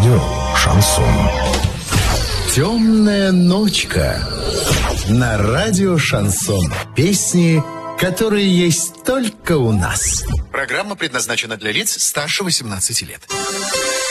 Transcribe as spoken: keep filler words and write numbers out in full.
радио «Шансон». «Темная ночка» на радио «Шансон». Песни, которые есть только у нас. Программа предназначена для лиц старше восемнадцати лет.